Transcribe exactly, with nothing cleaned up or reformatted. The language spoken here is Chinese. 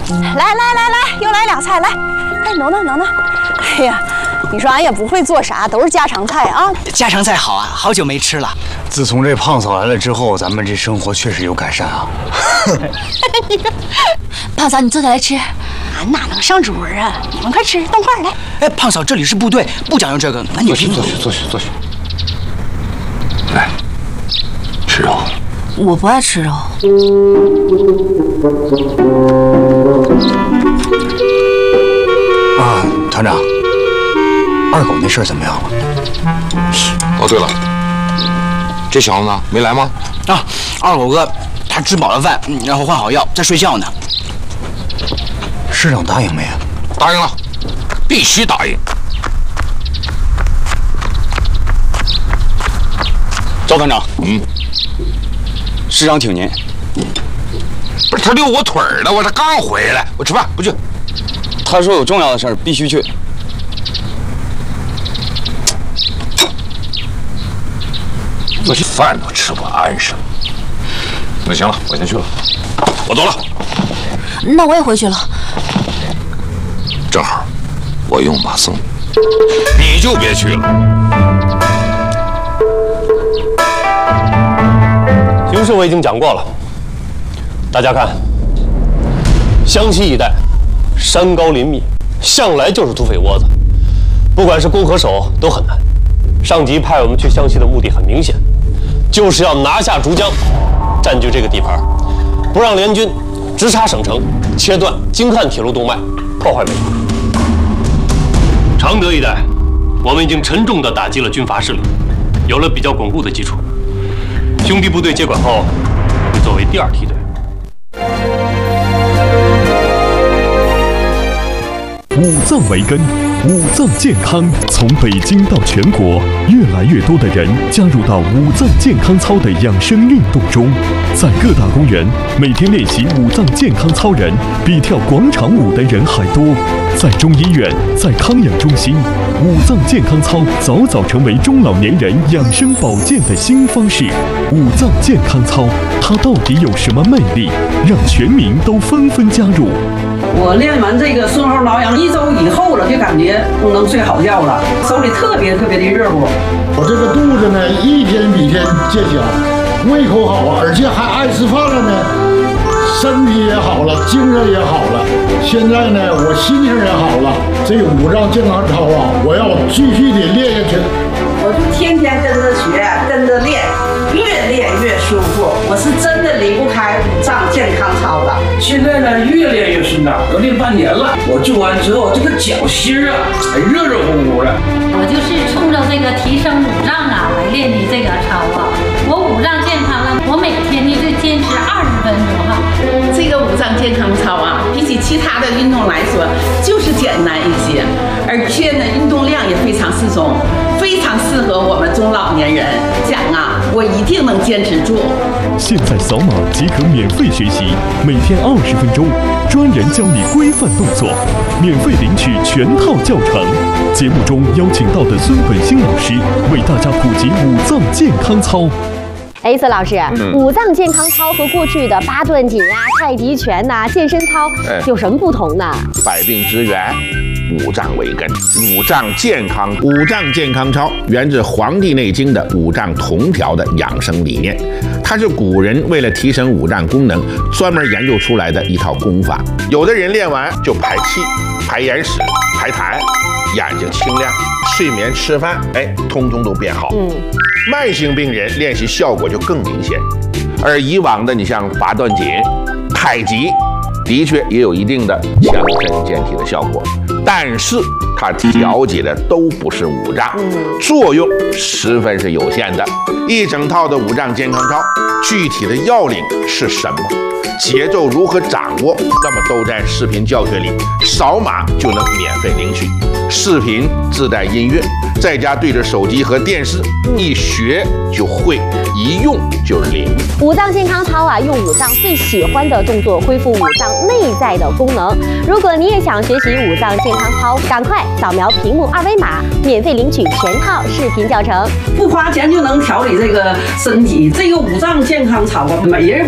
来来来来，又来俩菜，来，哎，能能能能。哎呀，你说俺也不会做啥，都是家常菜啊。 家常菜好啊，好久没吃了。 自从这胖嫂来了之后，咱们这生活确实有改善啊。 胖嫂，你坐下来吃。俺哪能上桌啊？你们快吃，动筷来。 哎，胖嫂，这里是部队，不讲究这个。那你坐下，坐下，坐下，坐下。来，吃肉。 我不爱吃肉。 啊，团长，二狗那事儿怎么样了？ 哦，对了，这小子呢？没来吗？ 啊，二狗哥他吃饱了饭，然后换好药，在睡觉呢。 师长答应没？ 答应了，必须答应。 赵团长， 嗯， 师长请您。 不是他溜我腿儿了，我这刚回来，我吃饭不去。 他说有重要的事儿，必须去。 这饭都吃不安生。那行了，我先去了，我走了。 那我也回去了。 正好，我用马送，你就别去了。 形势我已经讲过了，大家看，湘西一带山高林密，向来就是土匪窝子，不管是攻和守都很难。上级派我们去湘西的目的很明显，就是要拿下竹江，占据这个地盘，不让联军直插省城，切断京汉铁路动脉，破坏伪军。常德一带，我们已经沉重地打击了军阀势力，有了比较巩固的基础。兄弟部队接管后，会作为第二梯队。 五脏为根，五脏健康。从北京到全国，越来越多的人加入到五脏健康操的养生运动中。在各大公园，每天练习五脏健康操人比跳广场舞的人还多。在中医院，在康养中心，五脏健康操早早成为中老年人养生保健的新方式。五脏健康操，它到底有什么魅力，让全民都纷纷加入？ 我练完这个顺后挠痒一周以后了，就感觉不能睡好觉了，手里特别特别的热乎。 我这个肚子呢，一天比一天见小，胃口好，而且还爱吃饭了呢，身体也好了，精神也好了。现在呢，我心情也好了。这个五脏健康操啊，我要继续的练下去。 我就天天跟着学，跟着练，越练越舒服。我是真的离不开五脏健康操的。 现在呢，越练越顺当，都练半年了。我做完之后，这个脚心啊，还热热乎乎的。 我就是冲着这个提升五脏啊来练的这个操啊。我五脏健康了，我每天呢就坚持二十分钟哈。 这个五脏健康操啊，比起其他的运动来说，就是简单一些，而且呢，运动量也非常适中，非常适合我们中老年人。讲啊，我一定能坚持住。 现在扫码即可免费学习，每天二十分钟，专人教你规范动作，免费领取全套教程。节目中邀请到的孙本兴老师为大家普及五脏健康操。 哎，孙老师，嗯、五脏健康操和过去的八段锦啊、太极拳呐、啊、健身操有什么不同呢？ 百病之源，五脏为根，五脏健康。五脏健康操源自《黄帝内经》的五脏同调的养生理念，它是古人为了提升五脏功能专门研究出来的一套功法。有的人练完就排气、排眼屎、排痰，眼睛清亮，睡眠、吃饭，哎，通通都变好。嗯。慢性病人练习效果就更明显，而以往的你像八段锦、太极，的确也有一定的强身健体的效果，但是它调节的都不是五脏，作用十分是有限的。一整套的五脏健康操，具体的要领是什么？节奏如何掌握？那么都在视频教学里，扫码就能免费领取。视频自带音乐，在家对着手机和电视，一学就会，一用就灵。 五脏健康操啊，用五脏最喜欢的动作恢复五脏内在的功能。如果你也想学习五脏健康操，赶快扫描屏幕二维码，免费领取全套视频教程， 不花钱就能调理这个身体。这个五脏健康操啊，每人